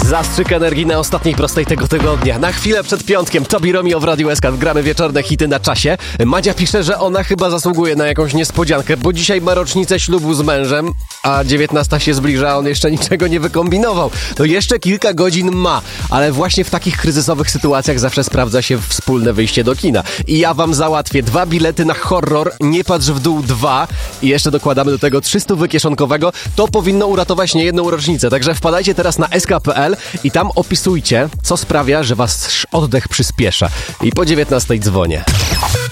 Zastrzyk energii na ostatniej prostej tego tygodnia. Na chwilę przed piątkiem Tobi Romeo w Radiu SK. Gramy wieczorne hity na czasie. Madzia pisze, że ona chyba zasługuje na jakąś niespodziankę, bo dzisiaj ma rocznicę ślubu z mężem, a 19 się zbliża, a on jeszcze niczego nie wykombinował. To jeszcze kilka godzin ma, ale właśnie w takich kryzysowych sytuacjach zawsze sprawdza się wspólne wyjście do kina. I ja wam załatwię 2 bilety na horror Nie patrz w dół 2 i jeszcze dokładamy do tego 300 kieszonkowego. To powinno uratować niejedną rocznicę, także wpadajcie teraz na sk.pl i tam opisujcie, co sprawia, że wasz oddech przyspiesza. I po 19 dzwonię.